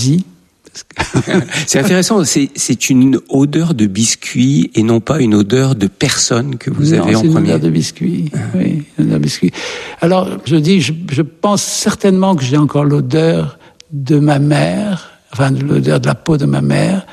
C'est intéressant, c'est une odeur de biscuit et non pas une odeur de personne que vous avez en c'est premier. une odeur de biscuit, oui, une odeur de biscuit. Alors, je pense certainement que j'ai encore l'odeur de ma mère, enfin l'odeur de la peau de ma mère,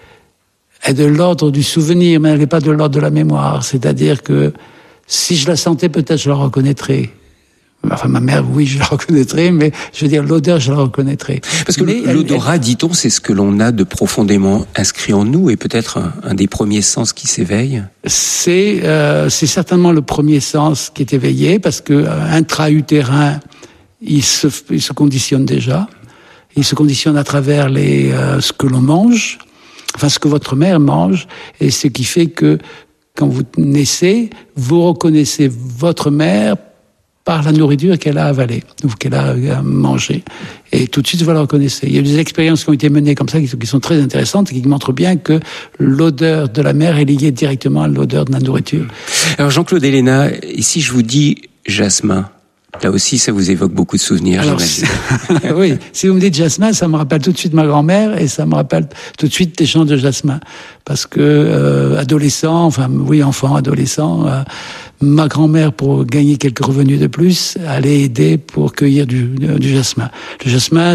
est de l'ordre du souvenir, mais elle n'est pas de l'ordre de la mémoire. C'est-à-dire que si je la sentais, peut-être je la reconnaîtrais. Enfin, ma mère, oui, je la reconnaîtrais, mais je veux dire, l'odeur, je la reconnaitrais. Parce que l'odorat, dit-on, c'est ce que l'on a de profondément inscrit en nous et peut-être un des premiers sens qui s'éveille. C'est certainement le premier sens qui est éveillé parce que intra-utérin, il se conditionne déjà. Il se conditionne à travers ce que l'on mange, enfin ce que votre mère mange, et ce qui fait que quand vous naissez, vous reconnaissez votre mère par la nourriture qu'elle a avalée, ou qu'elle a mangée. Et tout de suite, vous la reconnaissez. Il y a des expériences qui ont été menées comme ça, qui sont très intéressantes, et qui montrent bien que l'odeur de la mère est liée directement à l'odeur de la nourriture. Alors Jean-Claude Héléna, et si je vous dis jasmin, là aussi, ça vous évoque beaucoup de souvenirs, j'imagine. Oui, si vous me dites jasmin, ça me rappelle tout de suite ma grand-mère et ça me rappelle tout de suite des chants de jasmin. Parce que enfant, adolescent, ma grand-mère, pour gagner quelques revenus de plus, allait aider pour cueillir du jasmin. Le jasmin,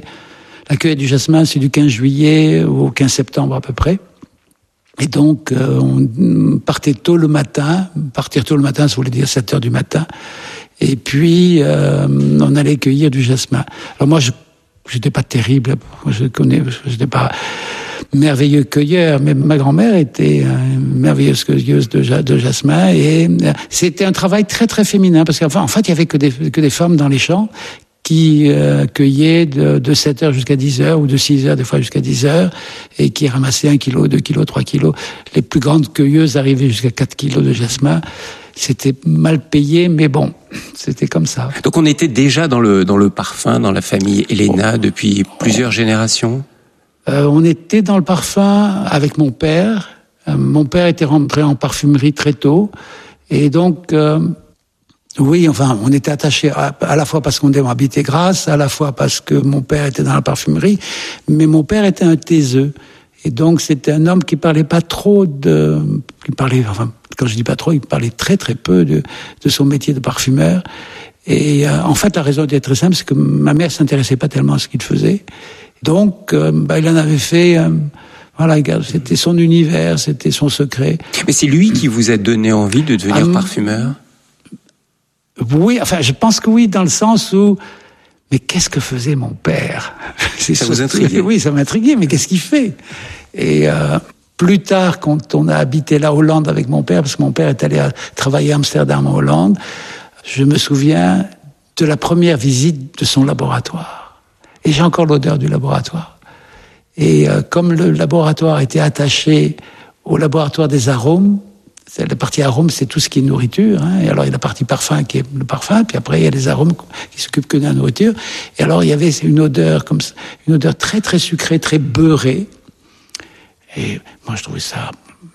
la cueillette du jasmin, c'est du 15 juillet au 15 septembre à peu près. Et donc, on partait tôt le matin. Partir tôt le matin, ça voulait dire 7 heures du matin. Et puis, on allait cueillir du jasmin. Alors moi, j'étais pas terrible. J'étais pas merveilleux cueilleur, mais ma grand-mère était une merveilleuse cueilleuse de jasmin. Et c'était un travail très, très féminin. Parce qu'en fait, il y avait que des femmes dans les champs qui cueillaient de 7 heures jusqu'à 10 heures, ou de 6 heures, des fois jusqu'à 10 heures, et qui ramassaient 1 kilo, 2 kilos, 3 kilos. Les plus grandes cueilleuses arrivaient jusqu'à 4 kilos de jasmin. C'était mal payé, mais bon, c'était comme ça. Donc on était déjà dans le parfum, dans la famille Héléna, depuis plusieurs générations. On était dans le parfum avec mon père. Mon père était rentré en parfumerie très tôt. Et donc, oui, enfin, on était attachés à la fois parce qu'on habitait Grasse, à la fois parce que mon père était dans la parfumerie. Mais mon père était un taiseux. Et donc, c'était un homme qui parlait pas trop quand je dis pas trop, il parlait très très peu de son métier de parfumeur. Et en fait, la raison était très simple, c'est que ma mère s'intéressait pas tellement à ce qu'il faisait. Donc, il en avait fait. C'était son univers, c'était son secret. Mais c'est lui qui vous a donné envie de devenir parfumeur? Oui, enfin, je pense que oui, dans le sens où. Mais qu'est-ce que faisait mon père? Ça vous intriguait? Oui, ça m'intriguait, mais qu'est-ce qu'il fait? Et plus tard, quand on a habité la Hollande avec mon père, parce que mon père est allé travailler à Amsterdam en Hollande, je me souviens de la première visite de son laboratoire. Et j'ai encore l'odeur du laboratoire. Et comme le laboratoire était attaché au laboratoire des arômes, la partie arôme, c'est tout ce qui est nourriture. Et alors, il y a la partie parfum qui est le parfum, puis après, il y a les arômes qui s'occupent que de la nourriture. Et alors, il y avait une odeur comme ça, une odeur très, très sucrée, très beurrée. Et moi, je trouvais ça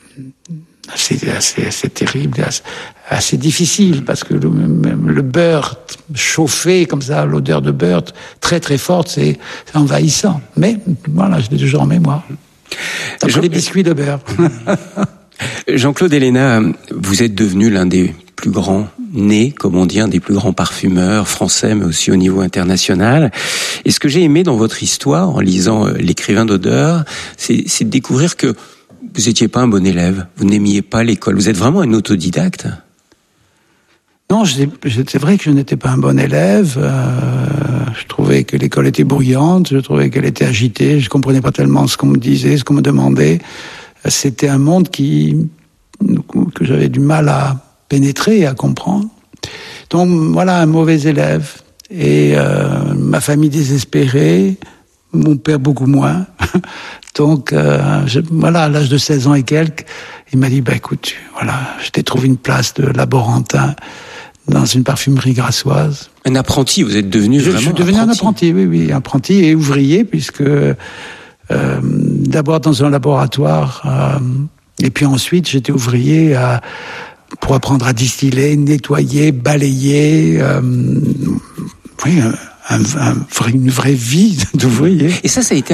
assez terrible, assez difficile, parce que le beurre chauffé, comme ça, l'odeur de beurre très, très forte, c'est envahissant. Mais voilà, je l'ai toujours en mémoire. Après les biscuits de beurre. Jean-Claude Héléna, vous êtes devenu l'un des plus grands nés, comme on dit, un des plus grands parfumeurs français, mais aussi au niveau international. Et ce que j'ai aimé dans votre histoire, en lisant L'écrivain d'odeur, c'est de découvrir que vous n'étiez pas un bon élève, vous n'aimiez pas l'école, vous êtes vraiment un autodidacte. Non, c'est vrai que je n'étais pas un bon élève. Je trouvais que l'école était bruyante, je trouvais qu'elle était agitée, je comprenais pas tellement ce qu'on me disait, ce qu'on me demandait. C'était un monde que j'avais du mal à pénétrer et à comprendre. Donc voilà, un mauvais élève. Et ma famille désespérée, mon père beaucoup moins. Donc à l'âge de 16 ans et quelques, il m'a dit, écoute, je t'ai trouvé une place de laborantin dans une parfumerie grassoise. Un apprenti, vous êtes devenu vraiment Je suis devenu un apprenti, oui, apprenti et ouvrier, puisque d'abord dans un laboratoire, et puis ensuite j'étais ouvrier pour apprendre à distiller, nettoyer, balayer, une vraie vie d'ouvrier. Et ça a été